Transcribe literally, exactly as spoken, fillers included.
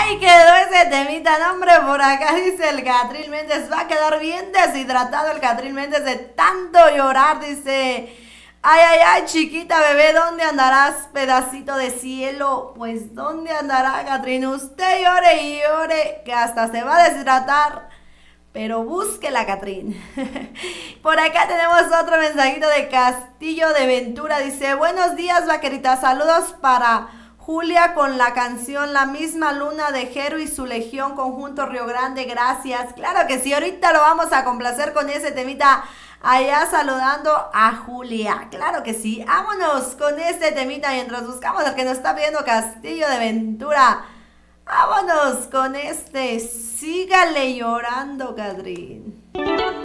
Ahí quedó ese temita, no, hombre, por acá dice el Catril Méndez, va a quedar bien deshidratado el Catril Méndez de tanto llorar, dice, ay, ay, ay, chiquita bebé, ¿dónde andarás, pedacito de cielo? Pues, ¿dónde andará, Catrín? Usted llore y llore, que hasta se va a deshidratar, pero búsquela, Catrín. Por acá tenemos otro mensajito de Castillo de Ventura, dice, buenos días, vaquerita, saludos para Julia con la canción La misma luna de Jero y su legión conjunto Río Grande, gracias. Claro que sí, ahorita lo vamos a complacer con ese temita allá saludando a Julia. Claro que sí, vámonos con este temita mientras buscamos al que nos está pidiendo Castillo de Ventura. Vámonos con este, sígale llorando, Catrín.